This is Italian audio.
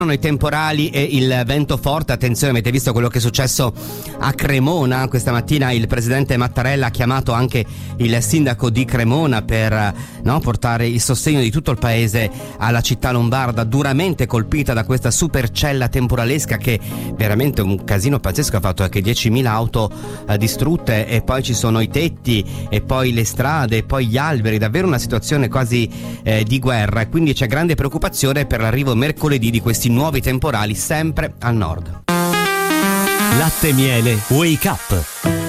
I temporali e il vento forte. Attenzione, avete visto quello che è successo a Cremona questa mattina? Il presidente Mattarella ha chiamato anche il sindaco di Cremona per portare il sostegno di tutto il paese alla città lombarda, duramente colpita da questa supercella temporalesca che veramente un casino pazzesco ha fatto, anche 10.000 auto distrutte, e poi ci sono i tetti e poi le strade e poi gli alberi, davvero una situazione quasi di guerra, e quindi c'è grande preoccupazione per l'arrivo mercoledì di questi nuovi temporali sempre al nord. Latte Miele Wake Up.